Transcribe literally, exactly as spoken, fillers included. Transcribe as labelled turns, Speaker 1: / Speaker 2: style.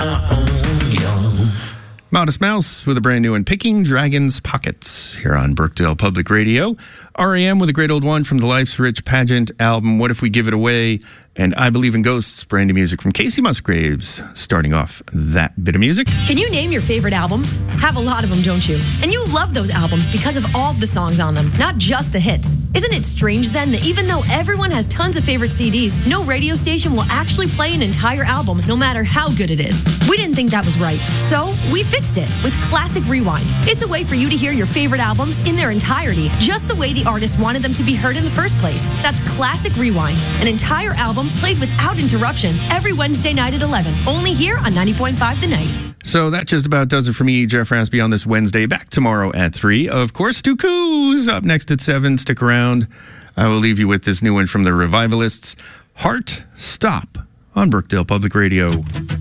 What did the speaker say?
Speaker 1: Modest Mouse with a brand new one, Picking Dragon's Pockets, here on Brookdale Public Radio. R E M with a great old one from the Life's Rich Pageant album, What If We Give It Away? And I Believe in Ghosts, brand new music from Casey Musgraves, starting off that bit of music.
Speaker 2: Can you name your favorite albums? Have a lot of them, don't you? And you love those albums because of all of the songs on them, not just the hits. Isn't it strange then that even though everyone has tons of favorite C Ds, no radio station will actually play an entire album no matter how good it is? We didn't think that was right, so we fixed it with Classic Rewind. It's a way for you to hear your favorite albums in their entirety, just the way the artist wanted them to be heard in the first place. That's Classic Rewind, an entire album played without interruption every Wednesday night at eleven, only here on ninety point five The Night.
Speaker 1: So that just about does it for me, Jeff Raspy, on this Wednesday. Back tomorrow at three. Of course, Dooku's up next at seven. Stick around. I will leave you with this new one from the Revivalists, Heart Stop, on Brookdale Public Radio.